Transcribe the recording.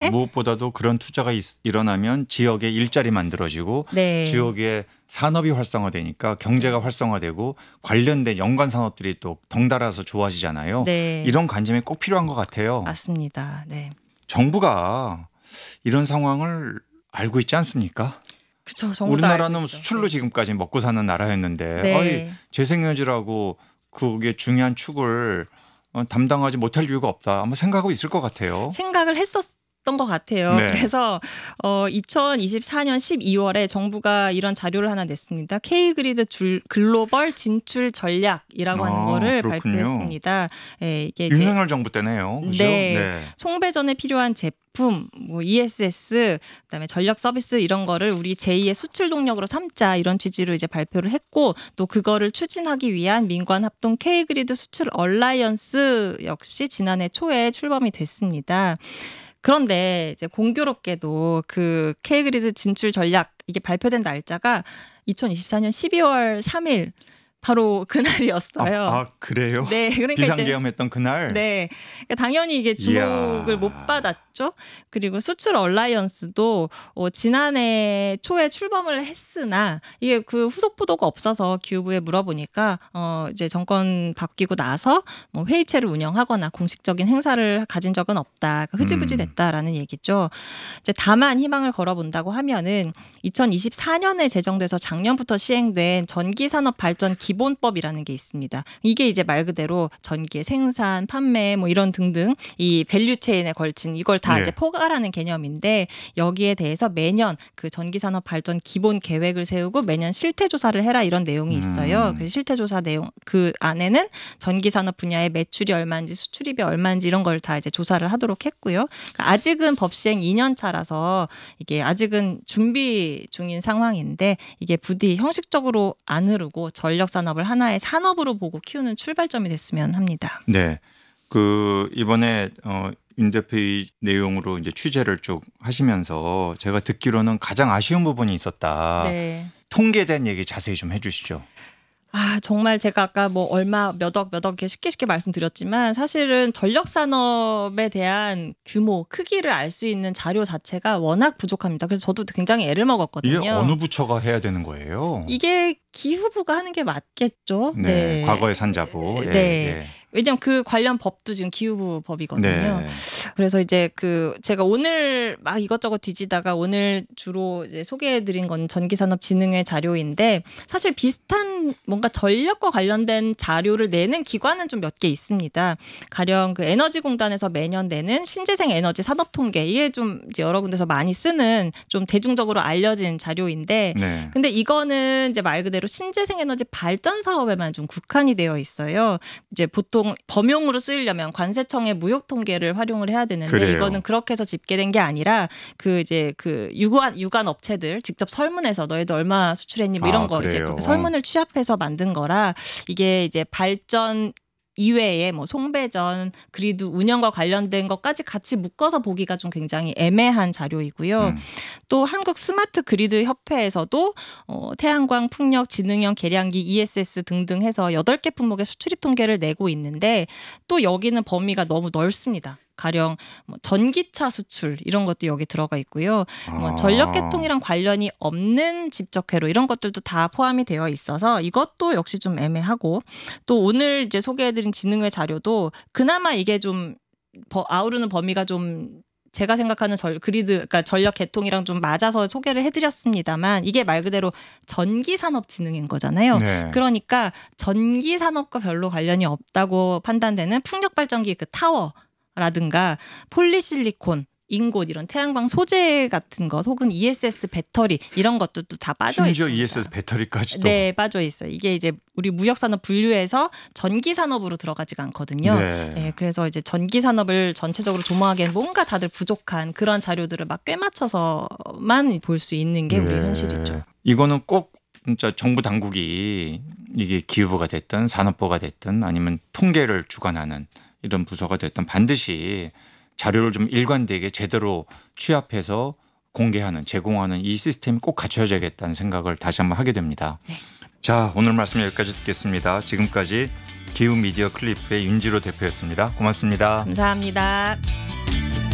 무엇보다도 그런 투자가 일어나면 지역에 일자리 만들어지고 네. 지역에 산업이 활성화되니까 경제가 활성화되고 관련된 연관 산업들이 또 덩달아서 좋아지잖아요. 네. 이런 관점이 꼭 필요한 것 같아요. 맞습니다. 네. 정부가 이런 상황을 알고 있지 않습니까? 그렇죠. 우리나라는 수출로 지금까지 먹고 사는 나라였는데 네. 재생에너지라고 그게 중요한 축을 담당하지 못할 이유가 없다. 아마 생각하고 있을 것 같아요. 생각을 했었던 것 같아요. 네. 그래서 2024년 12월에 정부가 이런 자료를 하나 냈습니다. K그리드 글로벌 진출 전략이라고 하는 거를 그렇군요. 발표했습니다. 네, 이게 윤석열 정부 때네요. 그렇죠? 네. 송배전에 필요한 제품, 뭐 ESS, 그다음에 전력 서비스 이런 거를 우리 제2의 수출 동력으로 삼자 이런 취지로 이제 발표를 했고 또 그거를 추진하기 위한 민관 합동 K그리드 수출 얼라이언스 역시 지난해 초에 출범이 됐습니다. 그런데 이제 공교롭게도 그 K그리드 진출 전략 이게 발표된 날짜가 2024년 12월 3일 바로 그날이었어요. 그래요? 네, 그러니까 비상계엄했던 그날. 네, 그러니까 당연히 이게 주목을 못 받았죠. 그리고 수출 얼라이언스도 지난해 초에 출범을 했으나 이게 그 후속 보도가 없어서 기후부에 물어보니까 이제 정권 바뀌고 나서 뭐 회의체를 운영하거나 공식적인 행사를 가진 적은 없다. 그러니까 흐지부지 됐다라는 얘기죠. 이제 다만 희망을 걸어본다고 하면은 2024년에 제정돼서 작년부터 시행된 전기산업 발전 기본법이라는 게 있습니다. 이게 이제 말 그대로 전기의 생산, 판매 뭐 이런 등등 이 밸류체인에 걸친 이걸 다 이제 포괄하는 개념인데 여기에 대해서 매년 그 전기산업 발전 기본 계획을 세우고 매년 실태 조사를 해라 이런 내용이 있어요. 그 실태 조사 내용 그 안에는 전기산업 분야의 매출이 얼마인지 수출입이 얼마인지 이런 걸 다 이제 조사를 하도록 했고요. 그러니까 아직은 법 시행 2년 차라서 이게 아직은 준비 중인 상황인데 이게 부디 형식적으로 안 흐르고 전력 산업을 하나의 산업으로 보고 키우는 출발점이 됐으면 합니다. 네, 이번에 윤 대표의 내용으로 이제 취재를 쭉 하시면서 제가 듣기로는 가장 아쉬운 부분이 있었다. 네. 통계된 얘기 자세히 좀 해주시죠. 정말 제가 아까 뭐 얼마 몇 억 이렇게 쉽게 말씀드렸지만 사실은 전력 산업에 대한 규모, 크기를 알 수 있는 자료 자체가 워낙 부족합니다. 그래서 저도 굉장히 애를 먹었거든요. 이게 어느 부처가 해야 되는 거예요? 이게 기후부가 하는 게 맞겠죠. 네. 과거의 산자부. 네. 왜냐하면 그 관련 법도 지금 기후부 법이거든요. 네. 그래서 이제 제가 오늘 막 이것저것 뒤지다가 오늘 주로 이제 소개해드린 건 전기산업진흥회 자료인데 사실 비슷한 뭔가 전력과 관련된 자료를 내는 기관은 좀 몇 개 있습니다. 가령 그 에너지공단에서 매년 내는 신재생 에너지 산업 통계 이게 좀 이제 여러 군데서 많이 쓰는 좀 대중적으로 알려진 자료인데 근데 이거는 이제 말 그대로 신재생 에너지 발전 사업에만 좀 국한이 되어 있어요. 이제 보통 범용으로 쓰이려면 관세청의 무역 통계를 활용을 해야 되는데 그래요. 이거는 그렇게 해서 집계된 게 아니라 그 유관 업체들 직접 설문해서 너희들 얼마 수출했니 뭐 이런 거 그래요. 이제 그렇게 설문을 취합해서 만든 거라 이게 이제 발전 이외에 뭐 송배전, 그리드 운영과 관련된 것까지 같이 묶어서 보기가 좀 굉장히 애매한 자료이고요. 또 한국 스마트 그리드 협회에서도 태양광, 풍력, 지능형 계량기, ESS 등등 해서 8개 품목의 수출입 통계를 내고 있는데 또 여기는 범위가 너무 넓습니다. 가령 뭐 전기차 수출 이런 것도 여기 들어가 있고요. 뭐 전력 개통이랑 관련이 없는 집적회로 이런 것들도 다 포함이 되어 있어서 이것도 역시 좀 애매하고 또 오늘 이제 소개해드린 지능회 자료도 그나마 이게 좀 아우르는 범위가 좀 제가 생각하는 그러니까 전력 개통이랑 좀 맞아서 소개를 해드렸습니다만 이게 말 그대로 전기산업진흥인 거잖아요. 네. 그러니까 전기산업과 별로 관련이 없다고 판단되는 풍력발전기 그 타워 라든가 폴리실리콘, 인곳 이런 태양광 소재 같은 것 혹은 ESS 배터리 이런 것들도 다 빠져 있습니다. 심지어 ESS 배터리까지도. 네, 빠져 있어요. 이게 이제 우리 무역산업 분류에서 전기산업으로 들어가지가 않거든요. 네, 그래서 이제 전기산업을 전체적으로 조망하기에는 뭔가 다들 부족한 그런 자료들을 막 꿰맞춰서만 볼 수 있는 게 우리 현실이죠. 이거는 꼭 진짜 정부 당국이 이게 기후부가 됐든 산업부가 됐든 아니면 통계를 주관하는 이런 부서가 됐든 반드시 자료를 좀 일관되게 제대로 취합해서 공개하는 제공하는 이 시스템이 꼭 갖춰져야겠다는 생각을 다시 한번 하게 됩니다. 네. 자, 오늘 말씀 여기까지 듣겠습니다. 지금까지 기후미디어 클리프의 윤지로 대표였습니다. 고맙습니다. 감사합니다.